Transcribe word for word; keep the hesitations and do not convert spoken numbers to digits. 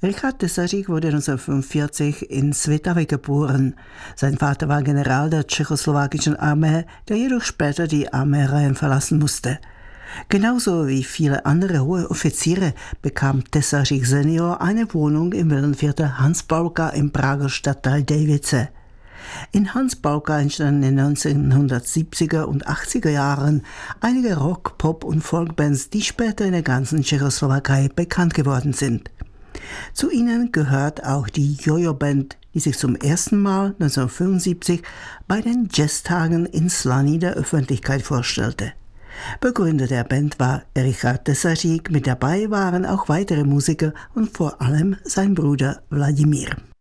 Richard Tesařík wurde neunzehnhundertfünfundvierzig in Svitavy geboren. Sein Vater war General der tschechoslowakischen Armee, der jedoch später die Armeereihen verlassen musste. Genauso wie viele andere hohe Offiziere bekam Tesařík senior eine Wohnung im Villenviertel Hans-Paulka im Prager Stadtteil Davice. In Hans-Paulka entstanden in den neunzehnhundertsiebziger und achtziger Jahren einige Rock-, Pop- und Folkbands, die später in der ganzen Tschechoslowakei bekannt geworden sind. Zu ihnen gehört auch die Jojo-Band, die sich zum ersten Mal neunzehnhundertfünfundsiebzig bei den Jazztagen in Slaný der Öffentlichkeit vorstellte. Begründer der Band war Richard Tesařík, mit dabei waren auch weitere Musiker und vor allem sein Bruder Wladimír.